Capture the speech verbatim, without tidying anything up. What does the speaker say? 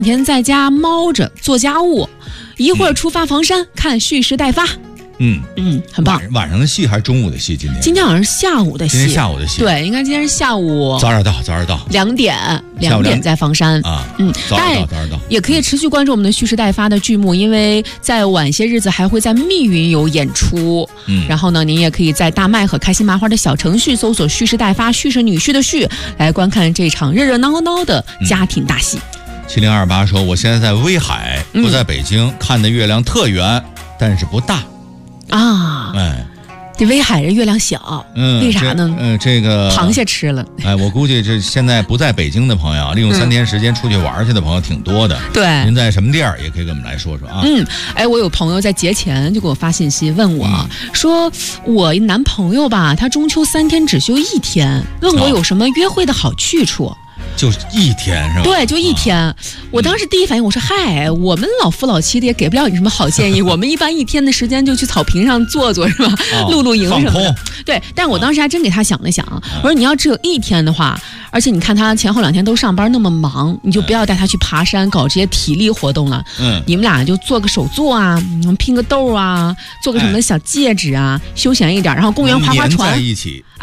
每天在家猫着做家务，一会儿出发房山、嗯、看蓄势待发。 嗯嗯，很棒。 晚上的戏还是中午的戏？今天今天好像是下午的戏。 今天下午的戏。 对，应该今天是下午。 早点到，早点到。 两点，两点在房山啊。 嗯， 早点到，早点到。 也可以持续关注我们的蓄势待发的剧目，因为在晚些日子还会在密云有演出。 嗯， 然后呢，您也可以在大麦和开心麻花的小程序搜索“蓄势待发”，蓄是女婿的蓄，来观看这场热热闹闹的家庭大戏。 七零二八说，我现在在威海，不在北京，嗯、看的月亮特圆，但是不大。 啊， 哎， 这威海人月亮小， 嗯， 为啥呢？ 嗯、呃，这个螃蟹吃了。 哎，我估计这现在不在北京的朋友，利用三天时间出去玩去的朋友挺多的。 对、嗯， 您在什么地儿也可以跟我们来说说啊。 嗯，哎，我有朋友在节前就给我发信息问我、嗯、说，我男朋友吧，他中秋三天只休一天，问我有什么约会的好去处。哦， 就一天是吧？ 对，就一天、啊。我当时第一反应我说：“嗨，我们老夫老妻的也给不了你什么好建议。我们一般一天的时间就去草坪上坐坐是吧？哦、露露营什么的。对，但我当时还真给他想了想，啊、我说你要只有一天的话，而且你看他前后两天都上班那么忙，你就不要带他去爬山搞这些体力活动了。 嗯， 你们俩就做个手作啊，拼个豆啊，做个什么小戒指啊，哎、休闲一点，然后公园划划船。 在一起。